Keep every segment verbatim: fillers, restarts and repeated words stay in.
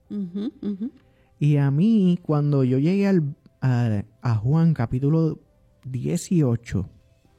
Uh-huh, uh-huh. Y a mí, cuando yo llegué al, a, a Juan capítulo dieciocho,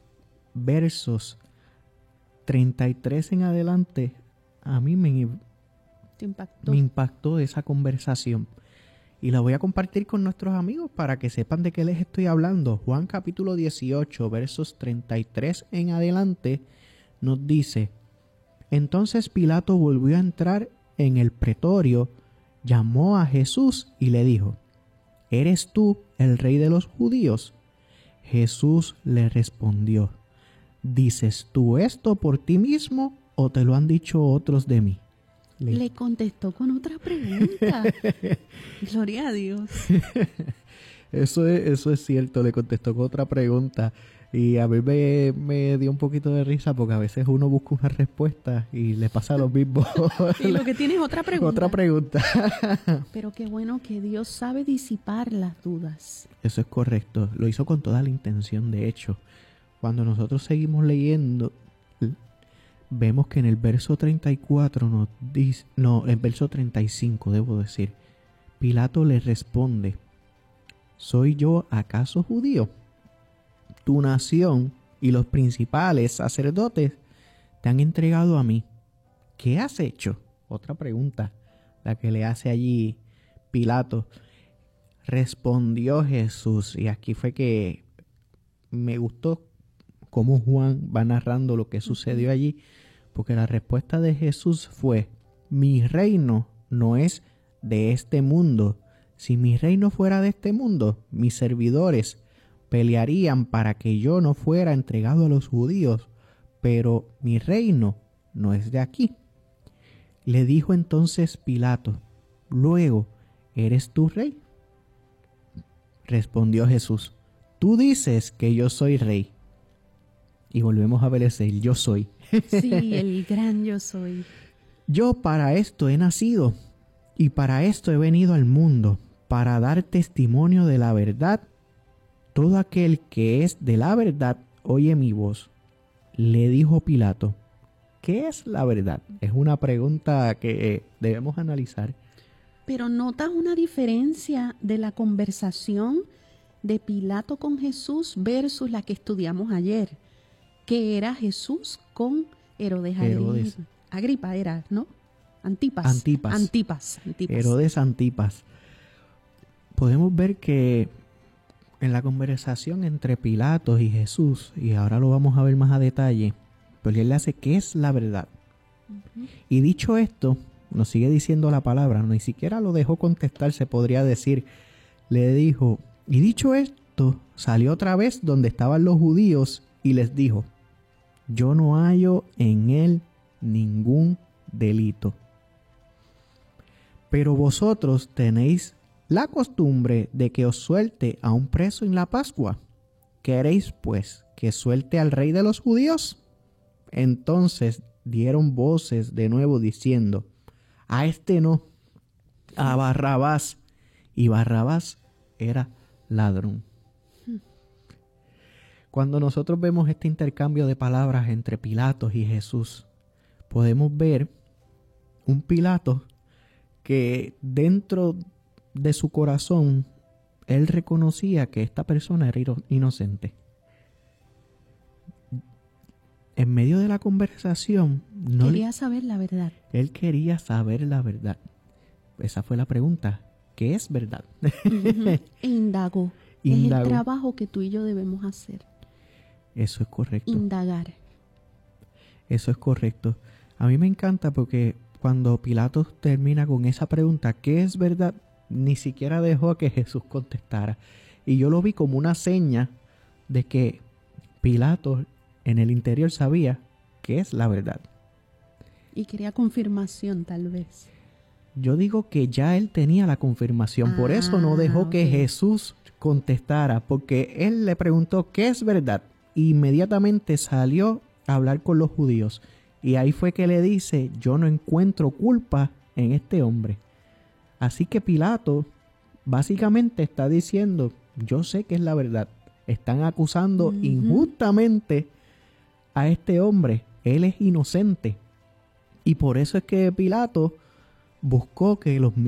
versos treinta y tres en adelante, a mí me, Te impactó. me impactó esa conversación. Y la voy a compartir con nuestros amigos para que sepan de qué les estoy hablando. Juan capítulo dieciocho, versos treinta y tres en adelante, nos dice: Entonces Pilato volvió a entrar en el pretorio, llamó a Jesús y le dijo: ¿Eres tú el rey de los judíos? Jesús le respondió: ¿Dices tú esto por ti mismo o te lo han dicho otros de mí? Le, le contestó con otra pregunta. Gloria a Dios. Eso es, eso es cierto, le contestó con otra pregunta. Y a mí me, me dio un poquito de risa porque a veces uno busca una respuesta y le pasa lo mismo. Y lo que tiene es otra pregunta. Otra pregunta. Pero qué bueno que Dios sabe disipar las dudas. Eso es correcto. Lo hizo con toda la intención, de hecho. Cuando nosotros seguimos leyendo, vemos que en el verso treinta y cuatro nos dice, no, en el verso treinta y cinco debo decir, Pilato le responde: ¿Soy yo acaso judío? Tu nación y los principales sacerdotes te han entregado a mí. ¿Qué has hecho? Otra pregunta, la que le hace allí Pilato. Respondió Jesús, y aquí fue que me gustó cómo Juan va narrando lo que sucedió allí, porque la respuesta de Jesús fue: mi reino no es de este mundo. Si mi reino fuera de este mundo, mis servidores pelearían para que yo no fuera entregado a los judíos, pero mi reino no es de aquí. Le dijo entonces Pilato: luego, ¿eres tú rey? Respondió Jesús: tú dices que yo soy rey. Y volvemos a ver ese yo soy. Sí, el gran yo soy. Yo para esto he nacido y para esto he venido al mundo, para dar testimonio de la verdad. Todo aquel que es de la verdad oye mi voz. Le dijo Pilato: ¿qué es la verdad? Es una pregunta que debemos analizar. Pero notas una diferencia de la conversación de Pilato con Jesús versus la que estudiamos ayer, que era Jesús con Herodes, Herodes. Agripa era, ¿no? Antipas. Antipas. Antipas. Antipas. Herodes Antipas. Podemos ver que en la conversación entre Pilato y Jesús, y ahora lo vamos a ver más a detalle, pues él le hace ¿qué es la verdad? Uh-huh. Y dicho esto, nos sigue diciendo la palabra, ni siquiera lo dejó contestar, se podría decir. Le dijo, y dicho esto, salió otra vez donde estaban los judíos y les dijo: yo no hallo en él ningún delito. Pero vosotros tenéis la costumbre de que os suelte a un preso en la Pascua. ¿Queréis, pues, que suelte al rey de los judíos? Entonces dieron voces de nuevo diciendo: a este no, a Barrabás. Y Barrabás era ladrón. Cuando nosotros vemos este intercambio de palabras entre Pilatos y Jesús, podemos ver un Pilato que dentro de su corazón, él reconocía que esta persona era inocente. En medio de la conversación, no quería le, saber la verdad. Él quería saber la verdad. Esa fue la pregunta. ¿Qué es verdad? Uh-huh. E indagó. Indagó. Es el trabajo que tú y yo debemos hacer. Eso es correcto. Indagar. Eso es correcto. A mí me encanta porque cuando Pilatos termina con esa pregunta, ¿qué es verdad?, ni siquiera dejó que Jesús contestara. Y yo lo vi como una seña de que Pilatos en el interior sabía qué es la verdad. Y quería confirmación, tal vez. Yo digo que ya él tenía la confirmación, ah, por eso no dejó okay. que Jesús contestara, porque él le preguntó ¿qué es verdad? Y inmediatamente salió a hablar con los judíos. Y ahí fue que le dice: yo no encuentro culpa en este hombre. Así que Pilato básicamente está diciendo: yo sé que es la verdad. Están acusando uh-huh. injustamente a este hombre. Él es inocente. Y por eso es que Pilato buscó que los